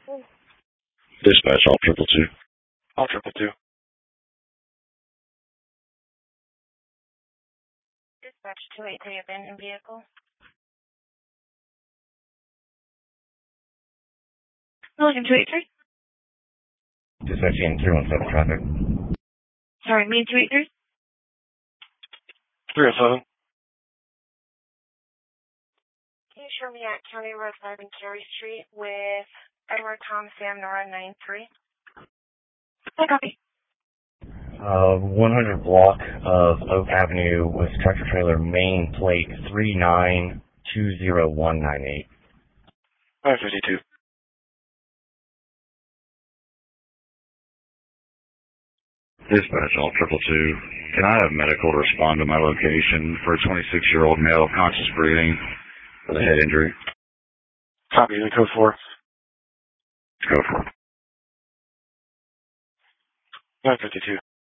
Dispatch, all 222. All 222. Dispatch 283, abandoned vehicle. Milligan 283. Dispatch in 317 traffic. Sorry, me 283. 307. Can you show me at County Road 5 and Cary Street with Edward Tom Sam Nora 93? I copy. 100 block of Oak Avenue with tractor trailer main plate 3920198. 552. Dispatch, all 222. Can I have medical to respond to my location for a 26-year-old male conscious breathing with a head injury? Copy, the code 4. Go for it. 552.